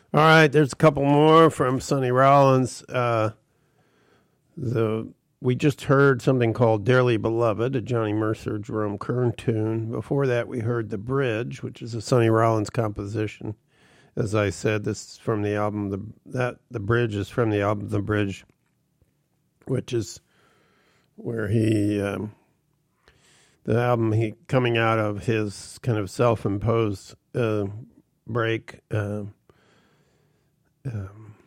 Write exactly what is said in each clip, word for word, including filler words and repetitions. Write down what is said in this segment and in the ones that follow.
All right, there's a couple more from Sonny Rollins. Uh, the we just heard something called "Dearly Beloved," a Johnny Mercer, Jerome Kern tune. Before that, we heard "The Bridge," which is a Sonny Rollins composition. As I said, this is from the album. The that the bridge is from the album "The Bridge," which is where he um, the album he coming out of his kind of self-imposed uh, break. Uh, Um,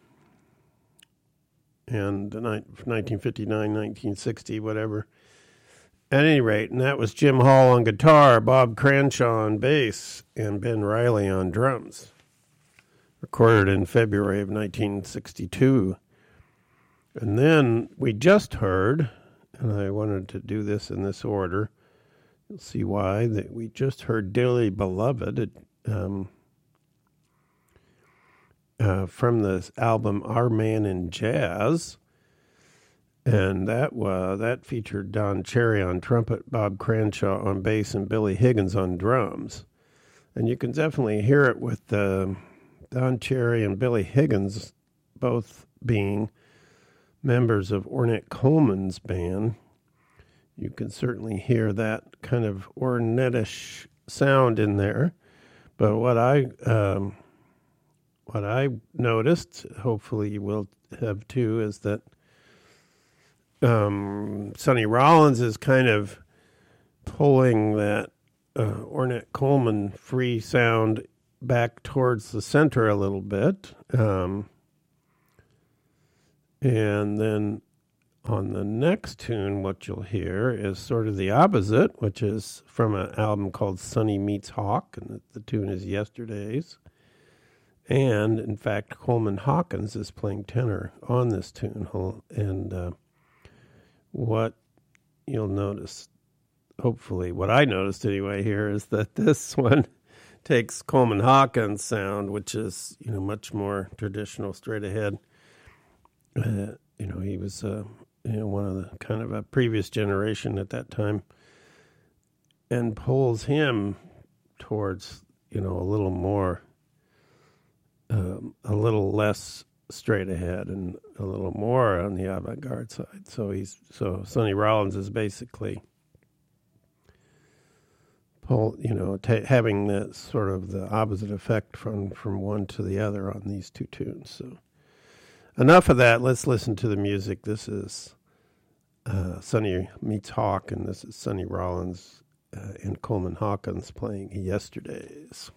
and nineteen fifty-nine, nineteen sixty, whatever. At any rate, and that was Jim Hall on guitar, Bob Cranshaw on bass, and Ben Riley on drums. Recorded in February of nineteen sixty-two. And then we just heard, and I wanted to do this in this order, you'll see why, that we just heard Dearly Beloved, it, um, Uh, from the album Our Man in Jazz, and that was that featured Don Cherry on trumpet, Bob Cranshaw on bass, and Billy Higgins on drums. And you can definitely hear it with uh, Don Cherry and Billy Higgins both being members of Ornette Coleman's band. You can certainly hear that kind of Ornette-ish sound in there. But what I um, What I noticed, hopefully you will have too, is that um, Sonny Rollins is kind of pulling that uh, Ornette Coleman free sound back towards the center a little bit. Um, and then on the next tune, what you'll hear is sort of the opposite, which is from an album called Sonny Meets Hawk, and the, the tune is Yesterdays. And, in fact, Coleman Hawkins is playing tenor on this tune. And uh, what you'll notice, hopefully, what I noticed anyway here, is that this one takes Coleman Hawkins' sound, which is, you know, much more traditional, straight ahead. Uh, you know, he was, uh, you know, one of the kind of a previous generation at that time, and pulls him towards, you know, a little more Um, a little less straight ahead and a little more on the avant-garde side. So he's so Sonny Rollins is basically, pull, you know, ta having the sort of the opposite effect from from one to the other on these two tunes. So enough of that. Let's listen to the music. This is uh, Sonny Meets Hawk, and this is Sonny Rollins uh, and Coleman Hawkins playing Yesterdays.